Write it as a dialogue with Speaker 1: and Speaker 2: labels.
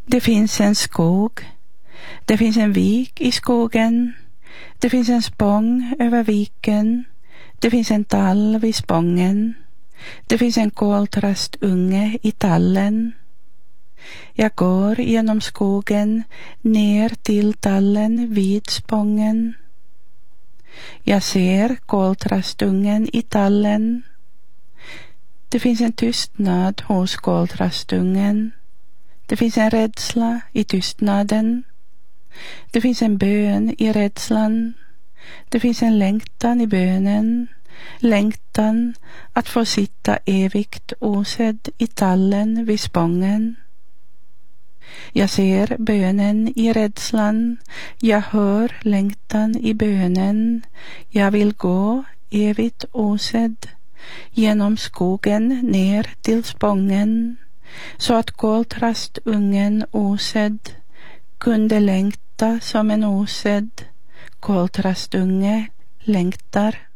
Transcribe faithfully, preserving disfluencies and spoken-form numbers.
Speaker 1: Det finns en skog. Det finns en vik i skogen. Det finns en spång över viken. Det finns en tall vid spången. Det finns en koltrastunge i tallen. Jag går genom skogen ner till tallen vid spången. Jag ser koltrastungen i tallen. Det finns en tystnad hos koltrastungen. Det finns en rädsla i tystnaden. Det finns en bön i rädslan. Det finns en längtan i bönen. Längtan att få sitta evigt osedd i tallen vid spången. Jag ser bönen i rädslan. Jag hör längtan i bönen. Jag vill gå evigt osedd genom skogen ner till spången, så att koltrastungen osedd kunde längta som en osedd koltrastunge längtar.